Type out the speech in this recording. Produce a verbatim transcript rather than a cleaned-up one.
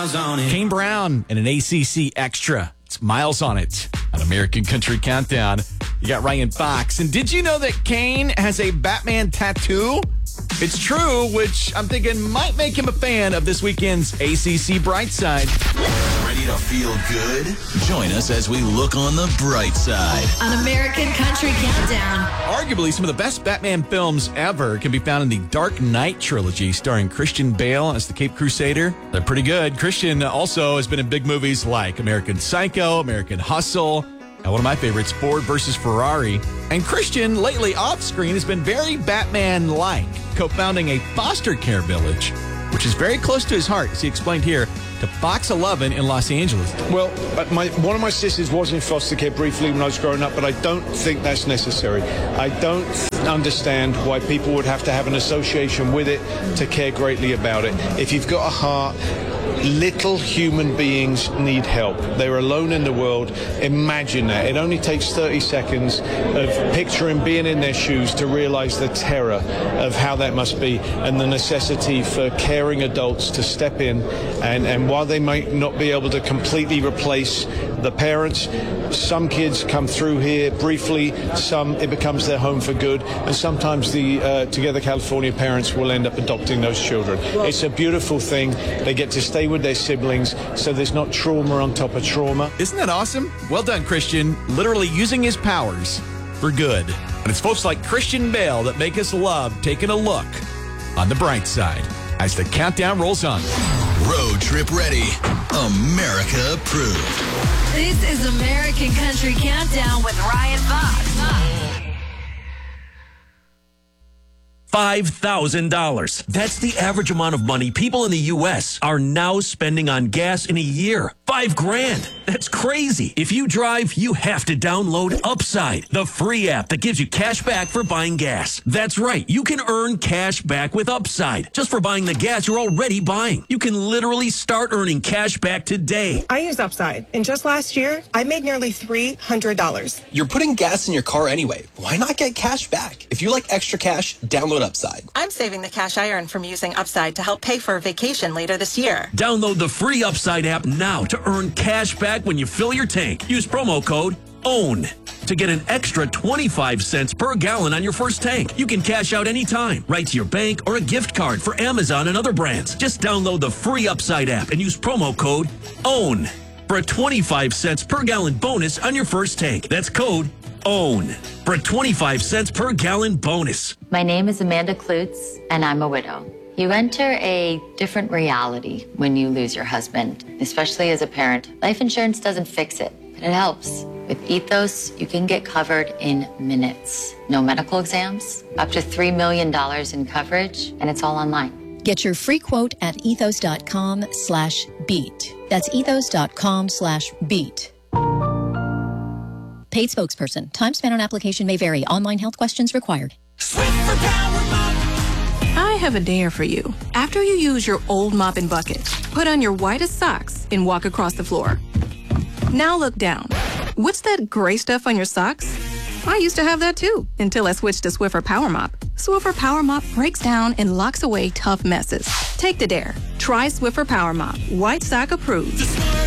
miles on it. Kane Brown and an A C C Extra. It's Miles on It on American Country Countdown. You got Ryan Fox. And did you know that Kane has a Batman tattoo? It's true, which I'm thinking might make him a fan of this weekend's A C C Brightside. Ready to feel good? Join us as we look on the bright side. On American Country Countdown. Arguably, some of the best Batman films ever can be found in the Dark Knight trilogy, starring Christian Bale as the Cape Crusader. They're pretty good. Christian also has been in big movies like American Psycho, American Hustle, and one of my favorites, Ford versus Ferrari. And Christian, lately off-screen, has been very Batman-like, co-founding a foster care village, which is very close to his heart, as he explained here to Fox eleven in Los Angeles. Well, my, one of my sisters was in foster care briefly when I was growing up, but I don't think that's necessary. I don't understand why people would have to have an association with it to care greatly about it. If you've got a heart, little human beings need help. They're alone in the world. Imagine that. It only takes thirty seconds of picturing being in their shoes to realize the terror of how that must be and the necessity for caring adults to step in. And, and while they might not be able to completely replace the parents, some kids come through here briefly, some it becomes their home for good, and sometimes the uh, Together California parents will end up adopting those children. It's a beautiful thing. They get to stay with their siblings, so there's not trauma on top of trauma. Isn't that awesome? Well done, Christian. Literally using his powers for good. And it's folks like Christian Bale that make us love taking a look on the bright side as the countdown rolls on. Road trip ready. America approved. This is American Country Countdown with Ryan Fox. five thousand dollars. That's the average amount of money people in the U S are now spending on gas in a year. Five grand. That's crazy. If you drive, you have to download Upside, the free app that gives you cash back for buying gas. That's right. You can earn cash back with Upside just for buying the gas you're already buying. You can literally start earning cash back today. I use Upside, and just last year, I made nearly three hundred dollars. You're putting gas in your car anyway. Why not get cash back? If you like extra cash, download Upside. I'm saving the cash I earn from using Upside to help pay for a vacation later this year. Download the free Upside app now to earn cash back when you fill your tank. Use promo code OWN to get an extra twenty-five cents per gallon on your first tank. You can cash out anytime, right to your bank or a gift card for Amazon and other brands. Just download the free Upside app and use promo code OWN for a twenty-five cents per gallon bonus on your first tank. That's code OWN for a twenty-five cents per gallon bonus. My name is Amanda Klutz, and I'm a widow. You enter a different reality when you lose your husband, especially as a parent. Life insurance doesn't fix it, but it helps. With Ethos, you can get covered in minutes. No medical exams, up to three million dollars in coverage, and it's all online. Get your free quote at ethos.com slash beat. That's ethos.com slash beat. Paid spokesperson. Time spent on application may vary. Online health questions required. Swift for Power Mop. I have a dare for you. After you use your old mop and bucket, put on your whitest socks and walk across the floor. Now look down. What's that gray stuff on your socks? I used to have that too, until I switched to Swiffer Power Mop. Swiffer Power Mop breaks down and locks away tough messes. Take the dare. Try Swiffer Power Mop. White sock approved.